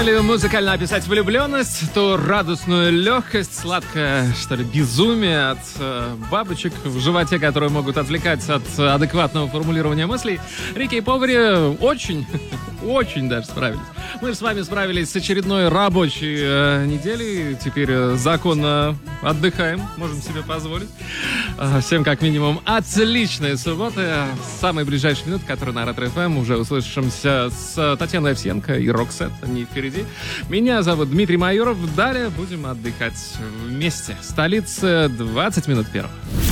Если музыкально описать влюбленность, то радостную легкость, сладкое, что ли, безумие от бабочек в животе, которые могут отвлекать от адекватного формулирования мыслей, Рики и Повари очень даже справились. Мы же с вами справились с очередной рабочей неделей. Теперь законно отдыхаем, можем себе позволить. Всем как минимум отличные субботы. Самые ближайшие минуты, которые на Ретро-ФМ, уже услышимся с Татьяной Овсиенко и Роксет. Они впереди. Меня зовут Дмитрий Майоров. Далее будем отдыхать вместе. Столица, 20 минут первых.